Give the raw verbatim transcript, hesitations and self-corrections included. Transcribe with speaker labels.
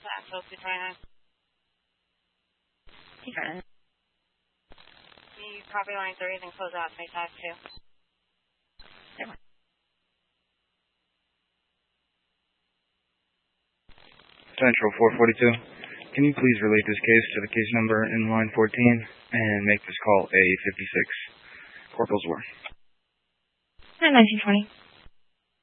Speaker 1: Actual two twenty-nine.
Speaker 2: two twenty-nine.
Speaker 1: The property lines are even closed out twenty-five two.
Speaker 3: Central four forty-two. Can you please relate this case to the case number in line fourteen and make this call a fifty-six? Corporal's War.
Speaker 2: nineteen twenty.